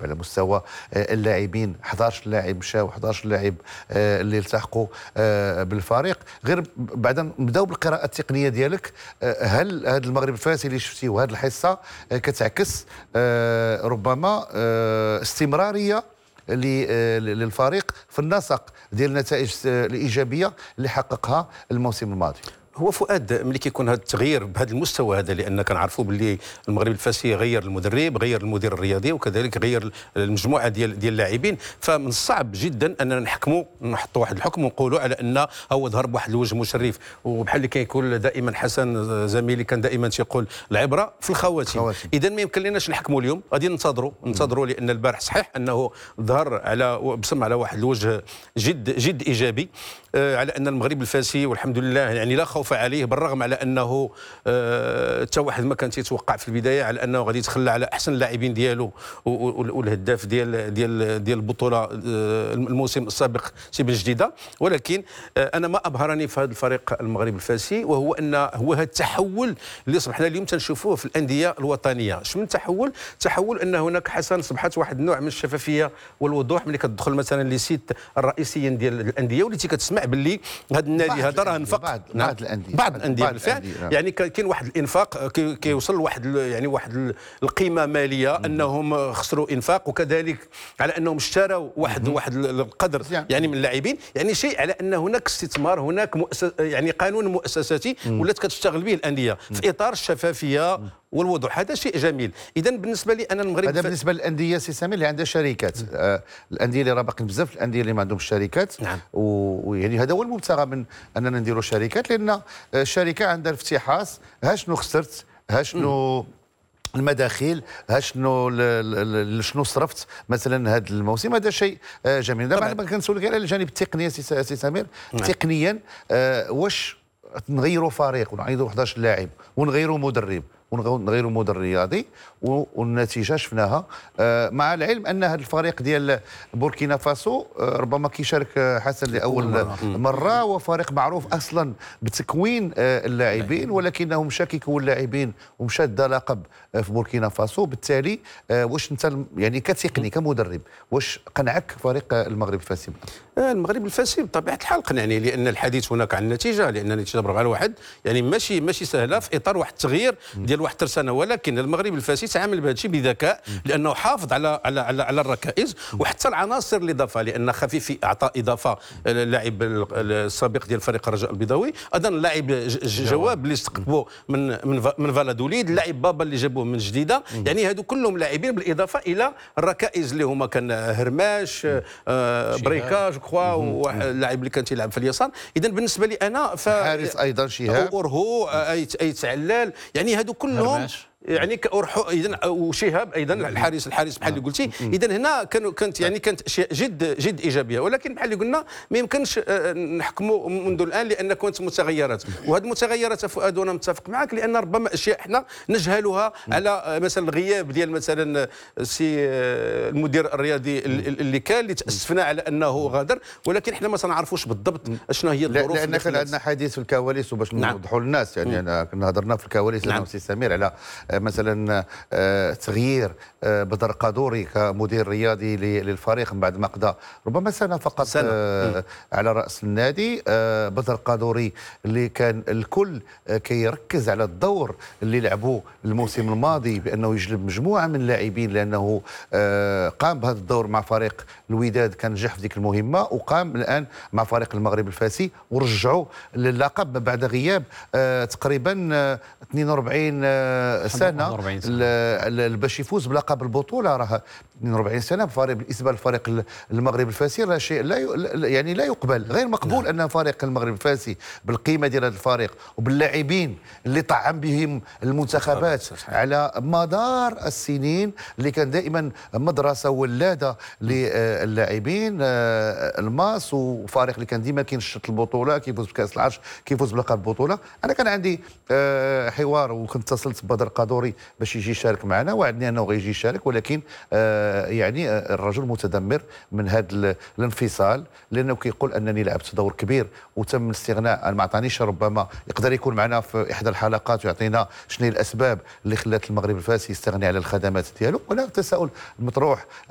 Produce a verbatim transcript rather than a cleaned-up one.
على مستوى اللاعبين. احد عشر لاعب مشاو، احد عشر لاعب اللي التحقوا بالفريق. غير بعدا نبداو بالقراءه التقنيه ديالك. هل هذا المغرب الفاسي اللي شفتيه وهذه الحصه كتعكس ربما استمراريه للفريق في النسق ديال النتائج الايجابيه اللي حققها الموسم الماضي؟ هو فؤاد ملي كيكون هذا التغيير بهذا المستوى هذا، لان كنعرفوا باللي المغرب الفاسي غير المدرب، غير المدير الرياضي، وكذلك غير المجموعه ديال ديال اللاعبين، فمن الصعب جدا اننا نحكموا نحطوا واحد الحكم ونقولوا على ان هو ظهر بواحد الوجه مشرف. وبحال اللي كيقول دائما حسن زميلي كان دائما تيقول العبره في الخواتيم. اذا ما يمكن لناش نحكموا اليوم، غادي ننتظروا ننتظروا لان البارح صحيح انه ظهر على بسم على واحد الوجه جد جد ايجابي، آه على ان المغرب الفاسي والحمد لله يعني لا خوف عليه، بالرغم على انه حتى آه واحد ما كان تيتوقع في البدايه على انه غادي يتخلى على احسن اللاعبين ديالو والهداف ديال ديال ديال البطوله آه الموسم السابق سي بن جديده. ولكن آه انا ما ابهرني في هذا الفريق المغرب الفاسي وهو ان هو هذا التحول اللي صبحنا اليوم تنشوفوه في الانديه الوطنيه. اش من تحول؟ تحول ان هناك حسن صبحت واحد النوع من الشفافيه والوضوح ملي كتدخل مثلا لي سيت الرئيسيين ديال الانديه، وليتي كتسمع باللي هذا النادي هذا راه انفق. بعض بعض الانديه بعض الانديه بالفعل يعني كاين واحد الانفاق كيوصل لواحد يعني واحد القيمه ماليه انهم خسروا انفاق، وكذلك على انهم اشتروا واحد واحد القدر يعني من اللاعبين، يعني شيء على ان هناك استثمار، هناك مؤسس يعني قانون مؤسساتي ولات كتشتغل به الانديه في اطار الشفافيه والوضوح. هذا شيء جميل. اذا بالنسبه لي انا المغرب هذا بالنسبه للانديه سي سامي اللي عندها شركات. آه الانديه اللي راه باقي بزاف الانديه اللي ما عندهمش شركات. نعم. ويعني هذا هو المبتغى من اننا نديروا شركات، لان الشركه عندها الافتحاص، ها شنو خسرت، ها شنو المداخيل، ها شنو شنو صرفت مثلا هذا الموسم. هذا شيء جميل. دابا كنسولك على الجانب التقني سي سمير. نعم. تقنيا آه واش نغيروا فريق ونعيدوا احد عشر لاعب ونغيروا مدرب ونغيروا مدير رياضي والنتيجه شفناها، مع العلم ان هذا الفريق ديال بوركينا فاسو ربما كيشارك حسن لاول مرة, مره وفريق معروف اصلا بتكوين اللاعبين، ولكنه مشى كيكون لاعبين ومشى دا لقب في بوركينا فاسو. بالتالي واش انت يعني كتقني كمدرب واش قنعك فريق المغرب الفاسي؟ المغرب الفاسي بطبيعه الحال قنعني، لان الحديث هناك عن النتيجه، لان النتيجه بربعه على واحد يعني ماشي ماشي سهله في اطار واحد التغيير ديال واحد الترسانه. ولكن المغرب الفاسي تعامل بهذا الشيء بذكاء، لانه حافظ على على على, على الركائز وحتى العناصر الاضافه، لان خفيفي اعطى اضافه اللاعب السابق ديال فريق الرجاء البيضاوي، ايضا اللاعب جواب اللي استقطبوه من من من فالادوليد، اللاعب بابا اللي جابوه من جديده. يعني هادو كلهم لاعبين بالاضافه الى الركائز اللي هما كان هرماش آه بريكا جو كخوا واللاعب اللي كان تيلعب في اليسار. اذا بالنسبه لي انا ف حارس ايضا شهاب اورهو ايت ايت علال، يعني هادو كلهم هرماش. يعني كأرحو اذا وشهاب ايضا الحارس الحارس بحال اللي قلتي. اذا هنا كانوا كانت يعني كانت اشياء جد جد ايجابيه، ولكن بحال اللي قلنا ما يمكنش نحكموا منذ الان لان كانت متغيرات، وهذه المتغيرات فؤاد وانا متفق معك، لان ربما اشياء احنا نجهلها على مثلا الغياب ديال مثلا سي المدير الرياضي اللي كان اللي تاسفنا على انه غادر، ولكن احنا ما تنعرفوش بالضبط شنو هي الظروف. لان كان عندنا حديث في الكواليس وباش نوضحوا للناس، يعني انا كنا هضرنا في الكواليس انا وسي سمير على مثلا تغيير بدر قادوري كمدير رياضي للفريق من بعد ما قضى ربما سنه فقط سنة. على راس النادي. بدر قادوري اللي كان الكل كيركز على الدور اللي لعبوه الموسم الماضي بانه يجلب مجموعه من اللاعبين، لانه قام بهذا الدور مع فريق الوداد كان نجح في ذيك المهمه، وقام الان مع فريق المغرب الفاسي ورجعوا للقب بعد غياب تقريبا اثنين وأربعين سنه باش يفوز بلقب البطوله. راه اثنين وأربعين سنه بالنسبه للفريق المغرب الفاسي راه شيء لا يعني لا يقبل، غير مقبول. نعم. ان فريق المغرب الفاسي بالقيمه ديال هذا الفريق وباللاعبين اللي طعم بهم المنتخبات على مدار السنين، اللي كان دائما مدرسه ولاده للاعبين الماس، وفريق اللي كان ديما كينشط البطوله، كيفوز بكاس العرش، كيفوز بلقب البطوله. انا كان عندي حوار وكنت اتصلت ببدر قادوري باش يجي يشارك معنا، وعدني انه غيجي يشارك، ولكن آه يعني الرجل متذمر من هذا الانفصال، لانه كيقول انني لعبت دور كبير وتم الاستغناء. ما عطانيش، ربما يقدر يكون معنا في احدى الحلقات ويعطينا شنو هي الاسباب اللي خلات المغرب الفاسي يستغني على الخدمات ديالو. ولا التساؤل المطروح